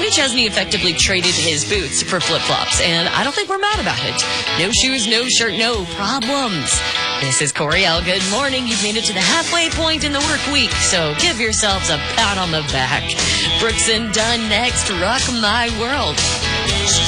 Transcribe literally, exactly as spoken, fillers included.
Chesney effectively traded his boots for flip-flops, and I don't think we're mad about it. No shoes, no shirt, no problems. This is Coriel. Good morning. You've made it to the halfway point in the work week, so give yourselves a pat on the back. Brooks and Dunn next. Rock My World.